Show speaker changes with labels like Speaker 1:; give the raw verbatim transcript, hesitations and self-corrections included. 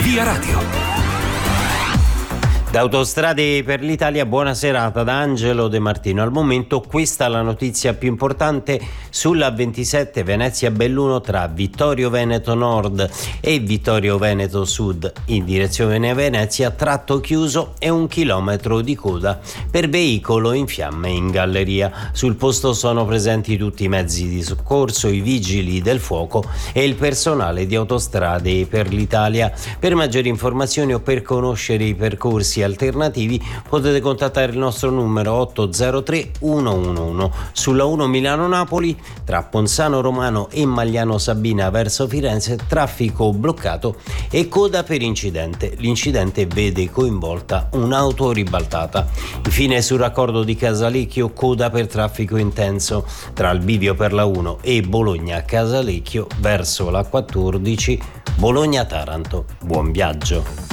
Speaker 1: Via Radio.
Speaker 2: Da Autostrade per l'Italia, buona serata da Angelo De Martino. Al momento questa è la notizia più importante sulla ventisette Venezia-Belluno tra Vittorio Veneto Nord e Vittorio Veneto Sud in direzione Venezia, tratto chiuso e un chilometro di coda per veicolo in fiamme in galleria. Sul posto sono presenti tutti i mezzi di soccorso, i vigili del fuoco e il personale di Autostrade per l'Italia. Per maggiori informazioni o per conoscere i percorsi alternativi potete contattare il nostro numero otto zero tre uno uno uno. Sulla uno Milano-Napoli tra Ponzano Romano e Magliano Sabina verso Firenze, traffico bloccato e coda per incidente. L'incidente vede coinvolta un'auto ribaltata. Infine sul raccordo di Casalecchio, coda per traffico intenso tra il bivio per la uno e Bologna-Casalecchio verso la quattordici Bologna-Taranto. Buon viaggio.